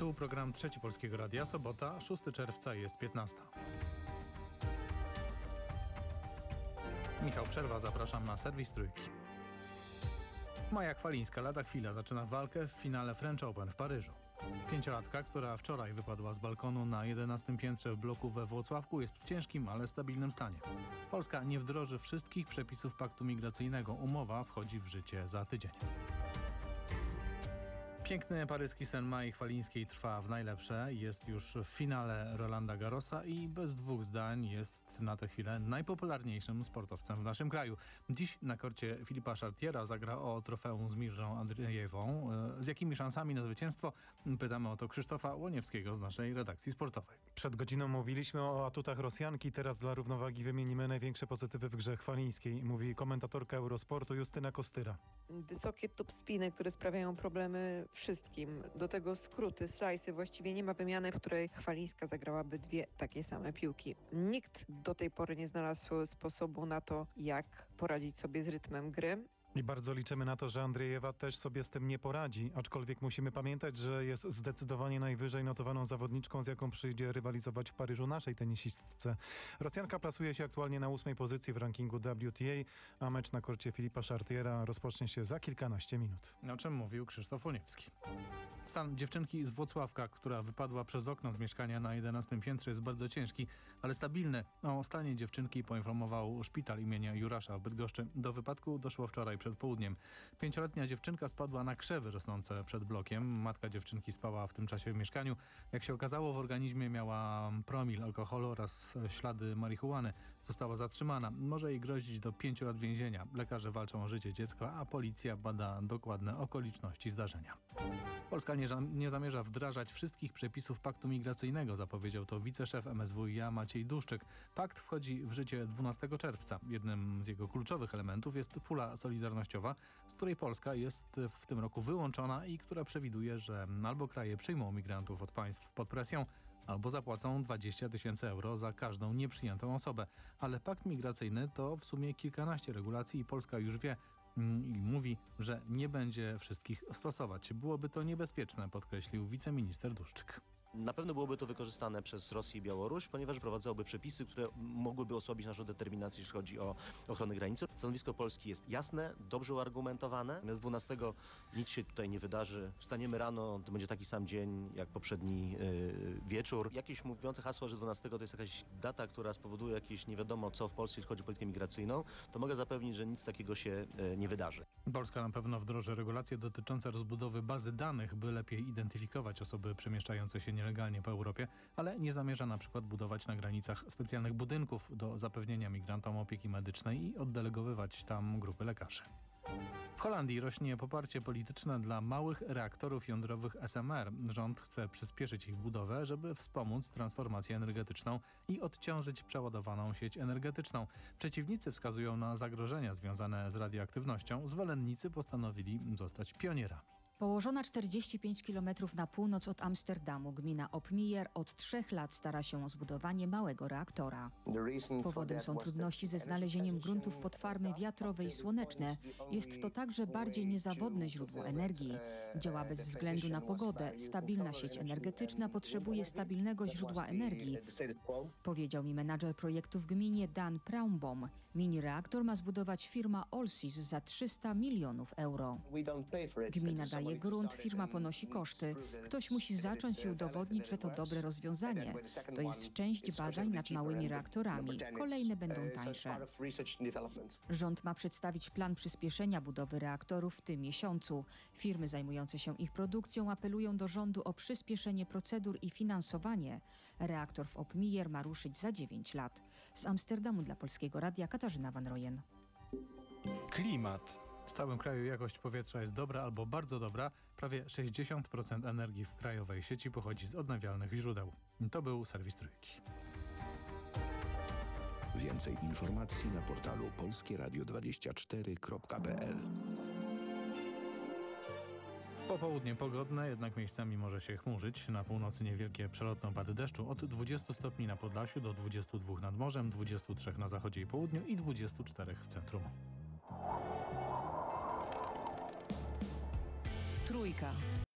był program Trzeci Polskiego Radia. Sobota, 6 czerwca, jest 15. Michał Przerwa, zapraszam na serwis Trójki. Maja Chwalińska lada chwila zaczyna walkę w finale French Open w Paryżu. Pięciolatka, która wczoraj wypadła z balkonu na 11. piętrze w bloku we Włocławku, jest w ciężkim, ale stabilnym stanie. Polska nie wdroży wszystkich przepisów paktu migracyjnego. Umowa wchodzi w życie za tydzień. Piękny paryski sen Mai Chwalińskiej trwa w najlepsze. Jest już w finale Rolanda Garrosa i bez dwóch zdań jest na tę chwilę najpopularniejszym sportowcem w naszym kraju. Dziś na korcie Filipa Chartiera zagra o trofeum z Mirżą Andrzejewą. Z jakimi szansami na zwycięstwo? Pytamy o to Krzysztofa Łoniewskiego z naszej redakcji sportowej. Przed godziną mówiliśmy o atutach Rosjanki. Teraz dla równowagi wymienimy największe pozytywy w grze Chwalińskiej, mówi komentatorka Eurosportu Justyna Kostyra. Wysokie top spiny, które sprawiają problemy wszystkim. Do tego skróty, slice'y. Właściwie nie ma wymiany, w której Chwalińska zagrałaby dwie takie same piłki. Nikt do tej pory nie znalazł sposobu na to, jak poradzić sobie z rytmem gry. I bardzo liczymy na to, że Andrzejewa też sobie z tym nie poradzi, aczkolwiek musimy pamiętać, że jest zdecydowanie najwyżej notowaną zawodniczką, z jaką przyjdzie rywalizować w Paryżu naszej tenisistce. Rosjanka plasuje się aktualnie na 8. pozycji w rankingu WTA, a mecz na korcie Filipa Chartiera rozpocznie się za kilkanaście minut. O czym mówił Krzysztof Łoniewski. Stan dziewczynki z Włocławka, która wypadła przez okno z mieszkania na 11. piętrze, jest bardzo ciężki, ale stabilny. O stanie dziewczynki poinformował szpital imienia Jurasza w Bydgoszczy. Do wypadku doszło wczoraj przed południem. 5-letnia dziewczynka spadła na krzewy rosnące przed blokiem. Matka dziewczynki spała w tym czasie w mieszkaniu. Jak się okazało, w organizmie miała promil alkoholu oraz ślady marihuany. Została zatrzymana. Może jej grozić do 5 lat więzienia. Lekarze walczą o życie dziecka, a policja bada dokładne okoliczności zdarzenia. Polska nie zamierza wdrażać wszystkich przepisów paktu migracyjnego, zapowiedział to wiceszef MSWiA Maciej Duszczyk. Pakt wchodzi w życie 12 czerwca. Jednym z jego kluczowych elementów jest pula solidarnościowa, z której Polska jest w tym roku wyłączona i która przewiduje, że albo kraje przyjmą migrantów od państw pod presją, albo zapłacą 20 000 euro za każdą nieprzyjętą osobę. Ale pakt migracyjny to w sumie kilkanaście regulacji i Polska już wie, i mówi, że nie będzie wszystkich stosować. Byłoby to niebezpieczne, podkreślił wiceminister Duszczyk. Na pewno byłoby to wykorzystane przez Rosję i Białoruś, ponieważ wprowadzałoby przepisy, które mogłyby osłabić naszą determinację, jeśli chodzi o ochronę granicy. Stanowisko Polski jest jasne, dobrze uargumentowane. Z 12 nic się tutaj nie wydarzy. Wstaniemy rano, to będzie taki sam dzień jak poprzedni wieczór. Jakieś mówiące hasło, że 12 to jest jakaś data, która spowoduje jakieś nie wiadomo co w Polsce, jeśli chodzi o politykę migracyjną, to mogę zapewnić, że nic takiego się nie wydarzy. Polska na pewno wdroży regulacje dotyczące rozbudowy bazy danych, by lepiej identyfikować osoby przemieszczające się nielegalnie po Europie, ale nie zamierza na przykład budować na granicach specjalnych budynków do zapewnienia migrantom opieki medycznej i oddelegowywać tam grupy lekarzy. W Holandii rośnie poparcie polityczne dla małych reaktorów jądrowych SMR. Rząd chce przyspieszyć ich budowę, żeby wspomóc transformację energetyczną i odciążyć przeładowaną sieć energetyczną. Przeciwnicy wskazują na zagrożenia związane z radioaktywnością. Zwolennicy postanowili zostać pionierami. Położona 45 km na północ od Amsterdamu, gmina Opmeer od 3 lat stara się o zbudowanie małego reaktora. Powodem są trudności ze znalezieniem gruntów pod farmy wiatrowe i słoneczne. Jest to także bardziej niezawodne źródło energii. Działa bez względu na pogodę. Stabilna sieć energetyczna potrzebuje stabilnego źródła energii, powiedział mi menadżer projektu w gminie Dan Praumbaum. Mini reaktor ma zbudować firma Allseas za 300 milionów euro. Gmina daje grunt, firma ponosi koszty. Ktoś musi zacząć i udowodnić, że to dobre rozwiązanie. To jest część badań nad małymi reaktorami. Kolejne będą tańsze. Rząd ma przedstawić plan przyspieszenia budowy reaktorów w tym miesiącu. Firmy zajmujące się ich produkcją apelują do rządu o przyspieszenie procedur i finansowanie. Reaktor w Opmeer ma ruszyć za 9 lat. Z Amsterdamu dla Polskiego Radia Katarzyna Van Rojen. Klimat. W całym kraju jakość powietrza jest dobra albo bardzo dobra. Prawie 60% energii w krajowej sieci pochodzi z odnawialnych źródeł. To był serwis Trójki. Więcej informacji na portalu polskieradio24.pl. Popołudnie pogodne, jednak miejscami może się chmurzyć. Na północy niewielkie przelotne opady deszczu. Od 20 stopni na Podlasiu do 22 nad morzem, 23 na zachodzie i południu i 24 w centrum. Trójka.